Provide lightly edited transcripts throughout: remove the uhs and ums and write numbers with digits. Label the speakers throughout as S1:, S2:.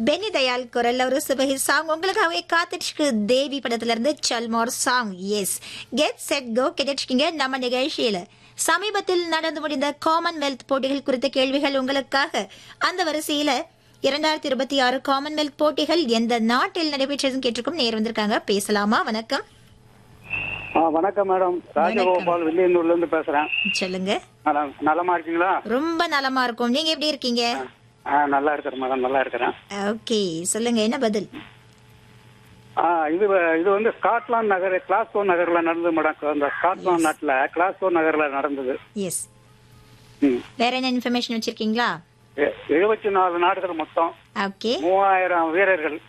S1: பெனி தயால் குரல்ல ஒரு சுபஹி சாங் உங்களுக்காகவே காத்துட்டு தேவி படத்துல இருந்து சல்மார் song. S, get set go கேட்டுருக்கீங்க. நம்ம நிகழ்ச்சியில சமீபத்தில் நடந்து முடிந்த காமன்வெல்த் போட்டிகள் குறித்த கேள்விகள் உங்களுக்காக. அந்த வரிசையில 2026 காமன்வெல்த் போட்டிகள் எந்த நாட்டில் நடைபெற்றதுன்னு கேட்டிருக்கும். நேர் வந்திருக்காங்க, பேசலாமா? வணக்கம்.
S2: வணக்கம் மேடம், ராஜகோபால் வில்லியனூர்ல இருந்து பேசுறேன்.
S1: சொல்லுங்க.
S2: நலமா இருக்கீங்களா?
S1: ரொம்ப நலமா இருக்கும். நீங்க எப்படி இருக்கீங்க?
S2: நல்லா இருக்கிறேன் மேடம், நல்லா இருக்கிறேன்.
S1: ஓகே, சொல்லுங்க, என்ன பதில்?
S2: இது வந்து ஸ்காட்லாந்து நகர், கிளாஸ்கோ நகர்ல நடந்தது மேடம். இந்த ஸ்காட்லாந்து நாட்டுல கிளாஸ்கோ நகர்ல நடந்தது.
S1: எஸ். வேற என்ன இன்ஃபர்மேஷன் வச்சிருக்கீங்களா?
S2: 74 நாடுகள் மொத்தம்.
S1: ஓகே.
S2: 3000 வீரர்கள்.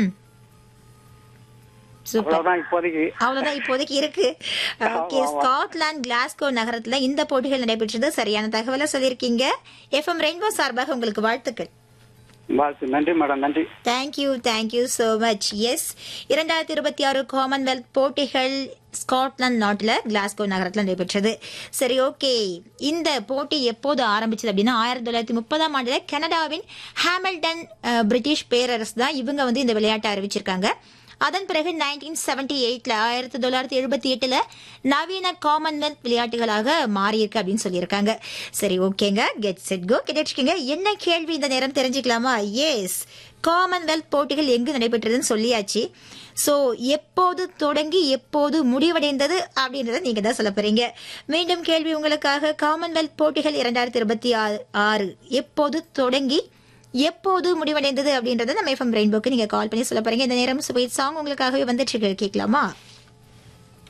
S1: அவ்வளவுதான் இப்போதைக்கு இருக்கு. ஓகே, ஸ்காட்லாந்து கிளாஸ்கோ நகரத்துல இந்த போட்டிகள் நடைபெற்றது. சரியான தகவலை சொல்லியிருக்கீங்க. எஃப்எம் ரெயின்போ சார்பாக உங்களுக்கு வாழ்த்துக்கள்.
S2: நன்றி மேடம், நன்றி.
S1: Thank you so much. S, 2026 Commonwealth போட்டிகள் ஸ்காட்லாந்து நாட்டுல கிளாஸ்கோ நகரத்துல நடைபெற்றது. சரி, ஓகே. இந்த போட்டி எப்போது ஆரம்பிச்சது அப்படின்னா 1930ஆம் ஆண்டுல கனடாவின் ஹாமில்டன் பிரிட்டிஷ் பேரரசு தான் இவங்க வந்து இந்த விளையாட்டை அறிவிச்சிருக்காங்க. அதன் பிறகு 1978 நவீன காமன்வெல்த் விளையாட்டுகளாக மாறியிருக்கு அப்படின்னு சொல்லியிருக்காங்க. சரி, ஓகேங்க. கெட் செட் கோ கேட்டுருக்கீங்க. என்ன கேள்வி இந்த நேரம் தெரிஞ்சுக்கலாமா? எஸ், காமன்வெல்த் போட்டிகள் எங்கு நடைபெற்றதுன்னு சொல்லியாச்சு. சோ எப்போது தொடங்கி எப்போது முடிவடைந்தது அப்படின்றத நீங்க தான் சொல்ல போறீங்க. மீண்டும் கேள்வி உங்களுக்காக. காமன்வெல்த் போட்டிகள் 2026 எப்போது தொடங்கி எப்போது முடிவடைந்தது அப்படின்றத நம்ம எஃப்எம் ரெயின்போக்கு நீங்க கால் பண்ணி சொல்ல போறீங்க. இந்த நேரம் சுபீட் சாங் உங்களுக்காகவே வந்துட்டு இருக்கு, கேட்கலாமா?